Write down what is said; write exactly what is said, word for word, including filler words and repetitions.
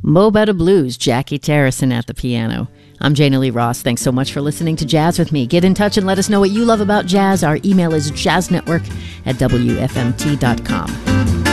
Mo Better Blues, Jackie Terrison at the piano. I'm Jana Lee Ross. Thanks so much for listening to Jazz with me. Get in touch and let us know what you love about jazz. Our email is jazznetwork at W F M T dot com.